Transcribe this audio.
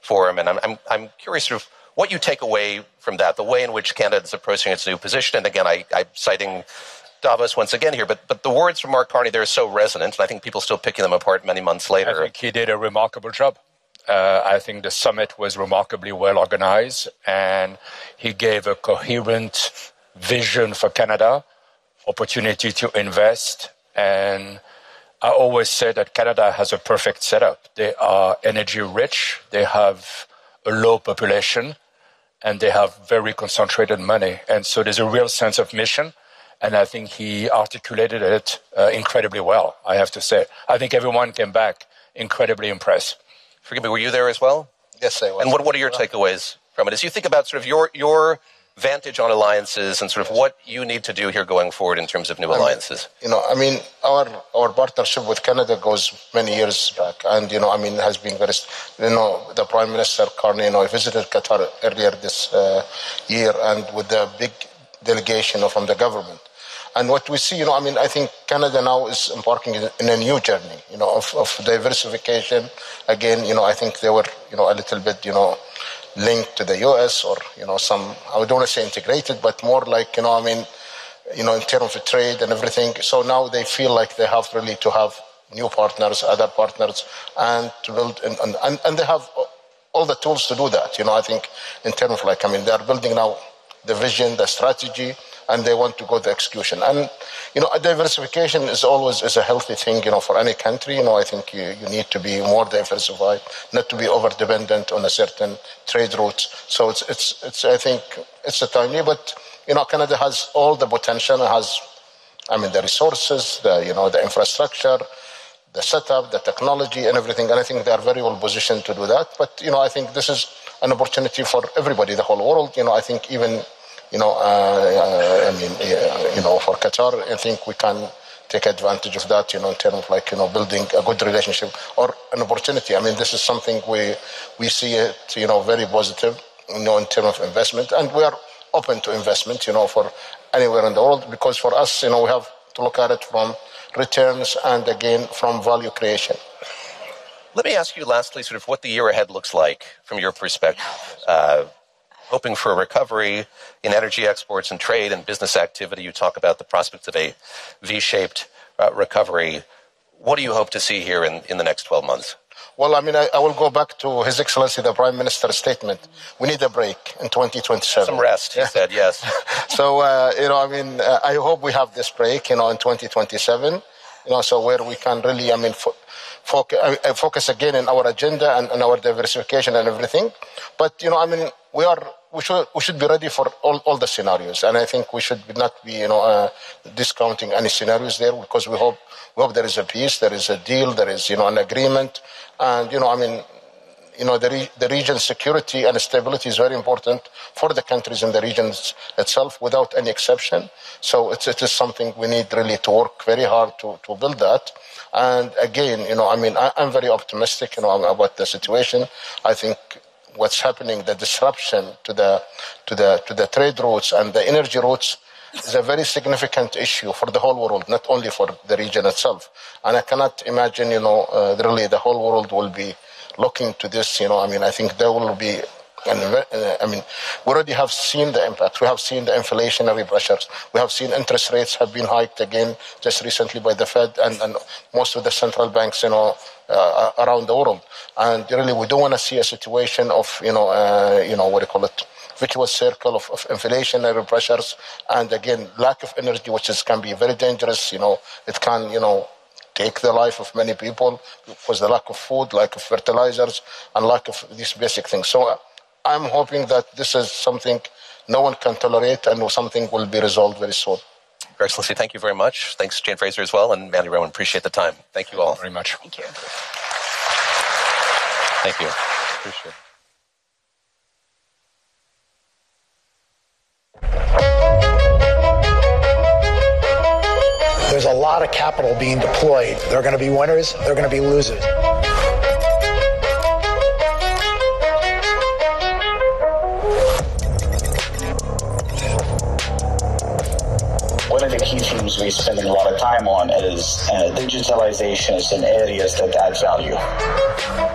forum, and I'm curious sort of what you take away from that, the way in which Canada is approaching its new position. And again, I'm citing Davos once again here, but the words from Mark Carney, they're so resonant, and I think people are still picking them apart many months later. I think he did a remarkable job. I think the summit was remarkably well organized, and he gave a coherent vision for Canada, opportunity to invest. And I always say that Canada has a perfect setup. They are energy rich, they have a low population, and they have very concentrated money. And so there's a real sense of mission. And I think he articulated it incredibly well, I have to say. I think everyone came back incredibly impressed. Forgive me, were you there as well? Yes, I was. And what are your takeaways from it? As you think about sort of your vantage on alliances and sort of what you need to do here going forward in terms of new alliances? Our partnership with Canada goes many years back. And, has been very, the Prime Minister Carney, he visited Qatar earlier this year and with the big delegation from the government. And what we see, I think Canada now is embarking in a new journey, of diversification. Again, I think they were, a little bit, linked to the U.S. or, some, I don't want to say integrated, but more like, in terms of trade and everything. So now they feel like they have really to have new partners, other partners, and to build, and they have all the tools to do that. I think in terms of they are building now the vision, the strategy, and they want to go the execution. And, diversification is always a healthy thing, for any country. I think you need to be more diversified, not to be over-dependent on a certain trade routes. So I think it's a timely, but, Canada has all the potential, has, the resources, the infrastructure, the setup, the technology and everything. And I think they are very well positioned to do that. But, I think this is an opportunity for everybody, the whole world. I think even for Qatar, I think we can take advantage of that, in terms of building a good relationship or an opportunity. This is something we see it, very positive, in terms of investment, and we are open to investment, for anywhere in the world, because for us, we have to look at it from returns and again from value creation. Let me ask you lastly, sort of what the year ahead looks like from your perspective. Hoping for a recovery in energy exports and trade and business activity. You talk about the prospect of a V-shaped recovery. What do you hope to see here in the next 12 months? Well, I will go back to His Excellency, the Prime Minister's statement. We need a break in 2027. Some rest, he said, yes. So, I hope we have this break, in 2027, so where we can really, focus again on our agenda and on our diversification and everything. But, we should be ready for all the scenarios. And I think we should not be, discounting any scenarios there, because we hope there is a peace, there is a deal, there is, an agreement. And, the region's security and stability is very important for the countries in the region itself, without any exception. So it is something we need really to work very hard to build that. And again, I'm very optimistic, about the situation. I think what's happening, the disruption to the trade routes and the energy routes is a very significant issue for the whole world, not only for the region itself. And I cannot imagine, really the whole world will be looking to this, I think there will be, we already have seen the impact. We have seen the inflationary pressures. We have seen interest rates have been hiked again just recently by the Fed and most of the central banks, around the world. And really, we don't want to see a situation of, vicious circle of inflationary pressures. And again, lack of energy, which can be very dangerous. It can, take the life of many people because the lack of food, lack of fertilizers, and lack of these basic things. So I'm hoping that this is something no one can tolerate and something will be resolved very soon. Your Excellency, thank you very much. Thanks, Jane Fraser, as well, and Mandy Rowan. Appreciate the time. Thank you all very much. Thank you. Thank you. Appreciate it. There's a lot of capital being deployed. There are going to be winners, there are going to be losers. One of the key themes we spend a lot of time on is digitalization in areas that add value.